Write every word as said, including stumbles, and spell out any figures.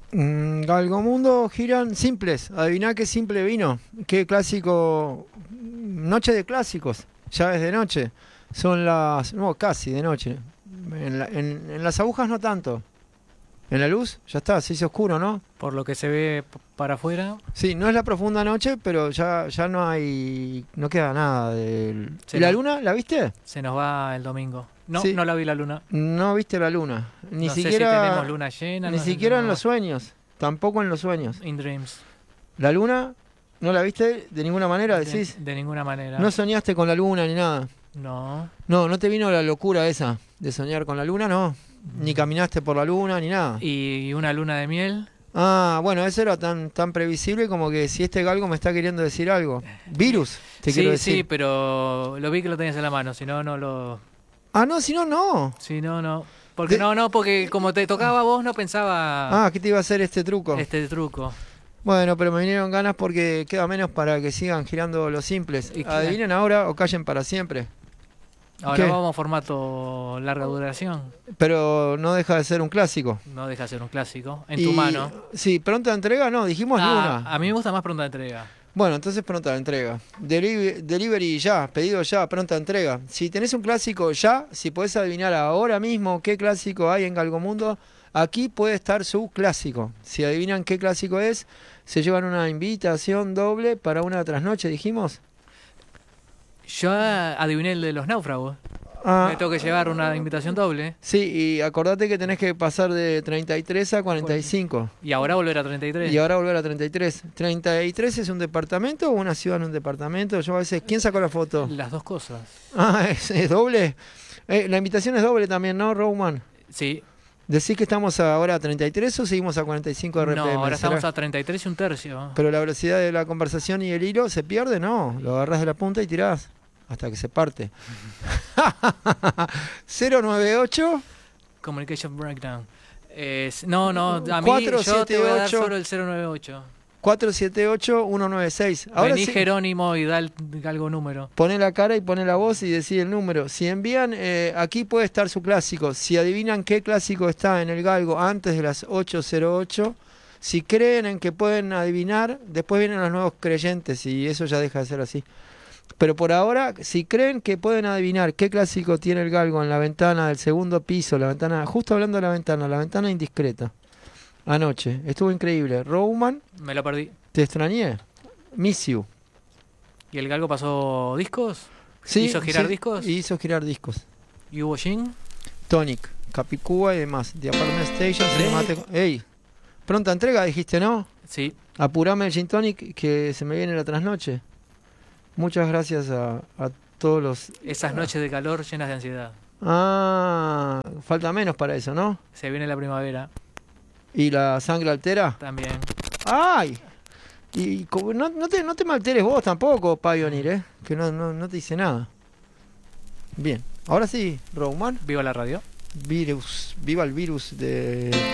Mm, Galgomundo giran simples. Adiviná qué simple vino. Qué clásico. Noche de clásicos. Ya es de noche. Son las. No, casi de noche. En, la- en- en las agujas no tanto. En la luz, ya está, se hizo oscuro, ¿no? Por lo que se ve p- para afuera, Sí, no es la profunda noche, pero ya, ya no hay. No queda nada del. se ¿Y la nos, luna? ¿La viste? se nos va el domingo. No, Sí. no la vi la luna. No viste la luna. Ni No sé si tenemos siquiera. luna llena, Ni no sé si siquiera en tenemos los sueños. Tampoco en los sueños. in dreams. La luna, ¿no la viste de ninguna manera, De, decís? de ninguna manera. No soñaste con la luna ni nada. No. No, no te vino la locura esa de soñar con la luna, no. Ni caminaste por la luna ni nada. Y una luna de miel. Ah, bueno, eso era tan, tan previsible como que si este galgo me está queriendo decir algo. Virus, te quiero Sí, decir. sí, pero lo vi que lo tenías en la mano, si no, no lo... Ah, no, si no, no. Si no, no. Porque De- no, no, porque como te tocaba a vos no pensaba Ah, que te iba a hacer este truco. este truco. Bueno, pero me vinieron ganas porque queda menos para que sigan girando los simples. Y que- Adivinen ahora o callen para siempre. Ahora ¿Qué? vamos a formato larga duración. Pero no deja de ser un clásico. No deja de ser un clásico. En Y- tu mano. Sí, pronta entrega, no, dijimos Ah, luna. a mí me gusta más pronta entrega. Bueno, entonces pronta entrega. Delivery, delivery ya, pedido ya, pronta entrega. Si tenés un clásico ya, si podés adivinar ahora mismo qué clásico hay en Galgomundo, aquí puede estar su clásico. Si adivinan qué clásico es, se llevan una invitación doble para una trasnoche, dijimos. Yo adiviné el de los náufragos. Ah, Me tengo que llevar una invitación doble. sí, y acordate que tenés que pasar de treinta y tres a cuarenta y cinco. Y ahora volver a treinta y tres. Y ahora volver a treinta y tres. ¿treinta y tres es un departamento o una ciudad en un departamento? Yo a veces... ¿Quién sacó la foto? Las dos cosas. Ah, ¿es, es doble? Eh, la invitación es doble también, ¿no, Roman? Sí. ¿Decís que estamos ahora a treinta y tres o seguimos a cuarenta y cinco R P M? No, ahora estamos ¿Será? a treinta y tres y un tercio. Pero la velocidad de la conversación y el hilo se pierde, ¿no? Lo agarrás de la punta y tirás hasta que se parte. cero nueve ocho Communication breakdown. Eh, no, no, a mí cuatro, yo te siete, voy a dar ocho. solo el cero nueve ocho. cuatro siete ocho uno nueve seis. Ahora Vení sí, Jerónimo y da el- algo número. poné la cara y poné la voz y decí el número. Si envían, eh, aquí puede estar su clásico. Si adivinan qué clásico está en el galgo antes de las ocho cero ocho, si creen en que pueden adivinar, después vienen los nuevos creyentes y eso ya deja de ser así. Pero por ahora, si creen que pueden adivinar qué clásico tiene el galgo en la ventana del segundo piso, la ventana, justo hablando de la ventana, la ventana indiscreta, anoche, estuvo increíble. Roman, Me lo perdí. te extrañé. Miss you. ¿Y el galgo pasó discos? Sí, ¿Hizo girar sí, discos? Hizo girar discos. ¿Y hubo Shin? Tonic, Capicúa y demás. The Apartment Station, Sí. Cinemate- Ey, pronta entrega dijiste, ¿no? Sí. Apurame el Gin Tonic que se me viene la trasnoche. Muchas gracias a, a todos los... Esas noches de calor llenas de ansiedad. Ah, falta menos para eso, ¿no? Se viene la primavera ¿Y la sangre altera? también. ¡Ay! Y como- no, no, te, no te me alteres vos tampoco, Pioneer, ¿eh? Que no, no, no te dice nada. Bien, ahora sí, Roman. Viva la radio. Virus, viva el virus de